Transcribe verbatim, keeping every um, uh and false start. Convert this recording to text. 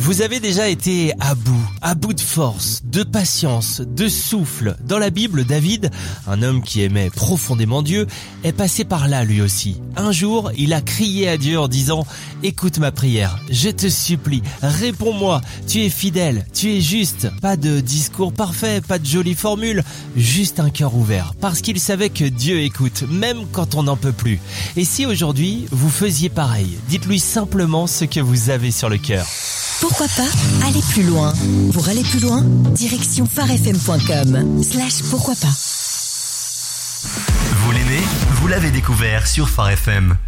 Vous avez déjà été à bout, à bout de force, de patience, de souffle. Dans la Bible, David, un homme qui aimait profondément Dieu, est passé par là lui aussi. Un jour, il a crié à Dieu en disant « Écoute ma prière, je te supplie, réponds-moi, tu es fidèle, tu es juste. » Pas de discours parfait, pas de jolies formules, juste un cœur ouvert. Parce qu'il savait que Dieu écoute, même quand on n'en peut plus. Et si aujourd'hui, vous faisiez pareil, dites-lui simplement ce que vous avez sur le cœur. Pourquoi pas aller plus loin? Pour aller plus loin, direction farfm point com slash pourquoi pas. Vous l'aimez? Vous l'avez découvert sur Phare F M.